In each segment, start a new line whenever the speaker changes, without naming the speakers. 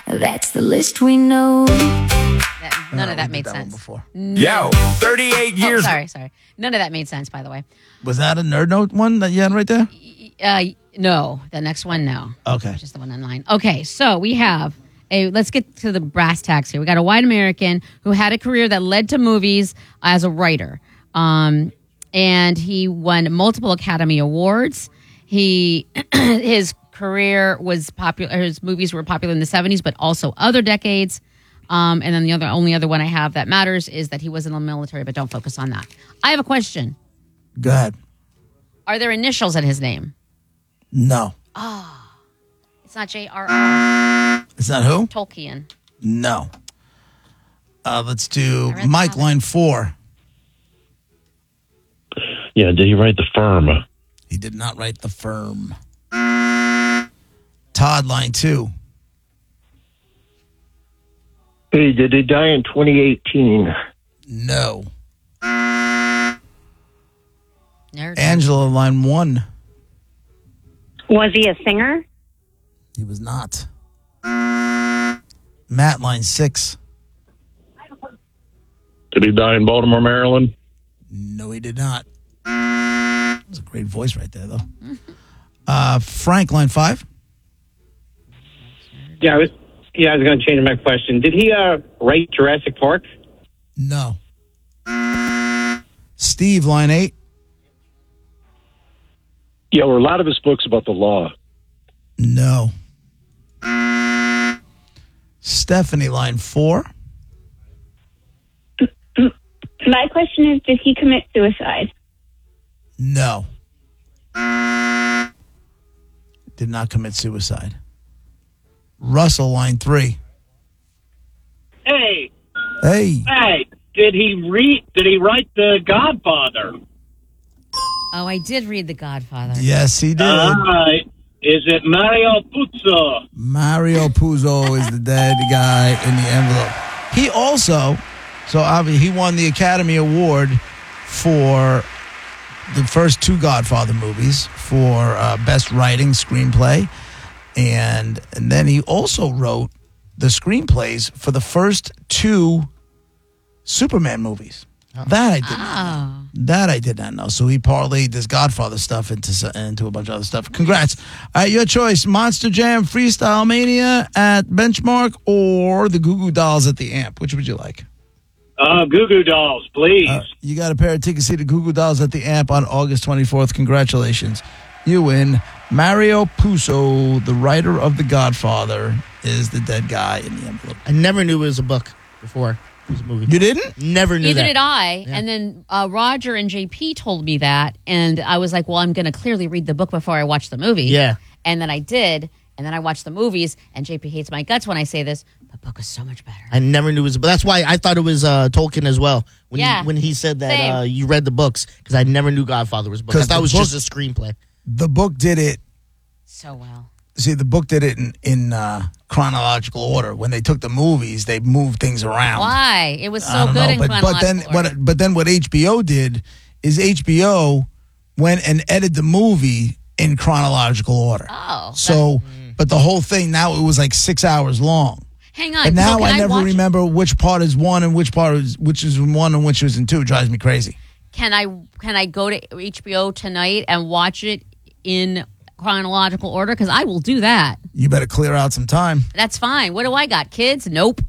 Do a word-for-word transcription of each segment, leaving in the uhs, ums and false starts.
That's the list we know.
That, none
Oh,
of that
we
made
did that one
sense.
before.
Yo, thirty-eight
Oh,
years.
sorry, sorry. None of that made sense, by the way.
Was that a Nerd Note one that you had right there?
Uh, no, the next one, no.
Okay.
Just the one online. Okay, so we have a. Let's get to the brass tacks here. We got a white American who had a career that led to movies as a writer, um, and he won multiple Academy Awards. He his career was popular. His movies were popular in the seventies, but also other decades. Um, and then the other only other one I have that matters is that he was in the military, but don't focus on that. I have a question.
Go ahead.
Are there initials in his name?
No.
It's not J R R.
It's not who?
Tolkien.
No. Uh, let's do
I read
Mike,
that.
line four.
Yeah, did he write The Firm?
He did not write The Firm. Todd, line two.
Hey, did he die in twenty eighteen?
No.
Nerd.
Angela, line one.
Was he a singer?
He was not. Matt, line six.
Did he die in Baltimore, Maryland?
No, he did not. That's a great voice right there, though. Uh, Frank, line five.
Yeah, I was. Yeah, I was going to change my question. Did he uh, write Jurassic Park?
No. Steve, line eight.
Yeah, were a lot of his books about the law?
No. Stephanie, line four.
My question is, did he commit suicide?
No. Did not commit suicide. Russell, line three.
Hey,
Hey.
hey, did he read? Did he write The Godfather?
Oh, I did read The Godfather.
Yes, he did.
All right. Is it Mario Puzo?
Mario Puzo is the dead guy in the envelope. He also, so obviously he won the Academy Award for the first two Godfather movies for uh, best writing screenplay, and and then he also wrote the screenplays for the first two Superman movies. That I did not know. That I did not know. So he parlayed this Godfather stuff into s- into a bunch of other stuff. Congrats. All right, your choice. Monster Jam Freestyle Mania at Benchmark or the Goo Goo Dolls at the Amp. Which would you like?
Uh, Goo Goo Dolls, please.
Uh, you got a pair of tickets to see the Goo Goo Dolls at the Amp on August twenty-fourth. Congratulations. You win. Mario Puzo, the writer of The Godfather, is the dead guy in the envelope.
I never knew it was a book before it was a movie.
You didn't?
Never knew
Neither
that.
did I.
Yeah.
And then uh, Roger and J P told me that. And I was like, well, I'm going to clearly read the book before I watch the movie.
Yeah.
And then I did. And then I watched the movies. And J P hates my guts when I say this. The book is so much better.
I never knew it was. But that's why I thought it was uh, Tolkien as well. When
Yeah.
he, when he said that
Same.
uh, you read the books, because I never knew Godfather was a book. I
'Cause
thought
the
it was
book-
just a screenplay.
The book did it.
So well.
See, the book did it in, in uh, chronological order. When they took the movies, they moved things around.
Why? It was
I
so
don't
good
know,
in
but, but
chronological
then
order.
what? But then what H B O did is H B O went and edited the movie in chronological order.
Oh.
So, but the whole thing now it was like six hours long.
Hang on.
And
so
now
can
I never
watch-
remember which part is one and which part is which is one and which is in two. It drives me crazy.
Can I can I go to H B O tonight and watch it in chronological order? Because I will do that.
You better clear out some time.
That's fine. What do I got? Kids? Nope.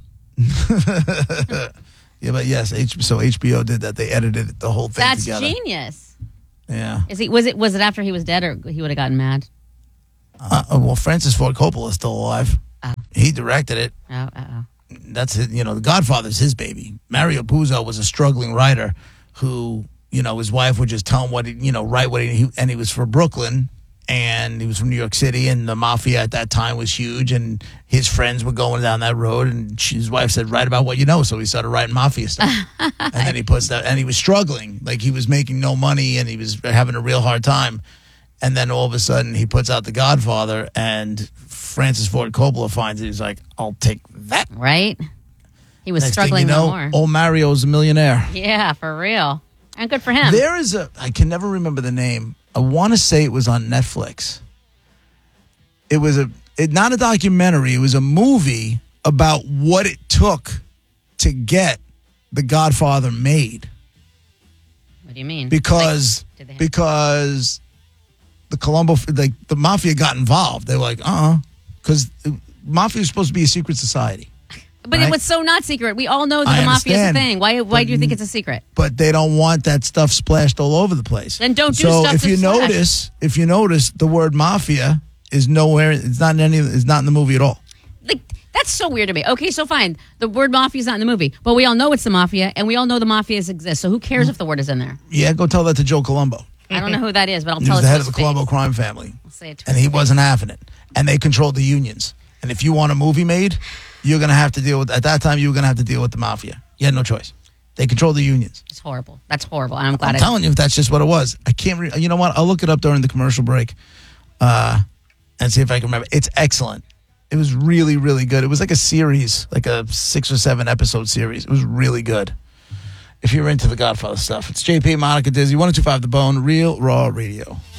Yeah, but yes, H- so H B O did that. They edited the whole thing
That's
together.
genius.
Yeah.
Is he? Was it? Was it after he was dead, or he would have gotten mad?
Uh, well, Francis Ford Coppola is still alive.
Oh.
He directed it.
Oh, uh oh.
That's it. You know, The Godfather's his baby. Mario Puzo was a struggling writer who, you know, his wife would just tell him what he, you know, write what he, he and he was from Brooklyn and he was from New York City and the mafia at that time was huge and his friends were going down that road and she, his wife said, write about what you know. So he started writing mafia stuff. And then he puts that, and he was struggling. Like he was making no money and he was having a real hard time. And then all of a sudden he puts out The Godfather and Francis Ford Coppola finds it. He's like, I'll take that.
Right? He was
Next
struggling
thing you know,
no more.
old Mario's a millionaire.
Yeah, for real. And good for him.
There is a, I can never remember the name. I want to say it was on Netflix. It was a, it, not a documentary. It was a movie about what it took to get The Godfather made.
What do you mean?
Because
Like, did they have-
because the Colombo, like the mafia got involved. They were like, uh-uh. Because mafia is supposed to be a secret society.
But
right?
it was so not secret. We all know that
I
the mafia is a
understand.
thing. Why Why
But-
do you think it's a secret?
But they don't want that stuff splashed all over the place.
Then don't do
so
stuff
if
to
you
splash.
notice, if you notice, the word mafia is nowhere. It's not in any. It's not in the movie at all.
Like, that's so weird to me. Okay, so fine. The word mafia is not in the movie, but we all know it's the mafia, and we all know the mafias exist. So who cares if the word is in there?
Yeah, go tell that to Joe Colombo.
I don't know who that is, but I'll
He
tell
was
it
the
to
head
his
of the
face.
Colombo crime family,
I'll say it to
and
his
he
face.
wasn't having it. And they controlled the unions. And if you want a movie made, you're gonna have to deal with. At that time, you were gonna have to deal with the mafia. You had no choice. They controlled the unions.
It's horrible. That's horrible. And I'm glad
I'm
I
telling you, that's just what it was. I can't. Re- you know what? I'll look it up during the commercial break, uh, and see if I can remember. It's excellent. It was really, really good. It was like a series, like a six or seven episode series. It was really good. If you're into the Godfather stuff, it's J P, Monica Dizzy, one oh two five The Bone, Real Raw Radio.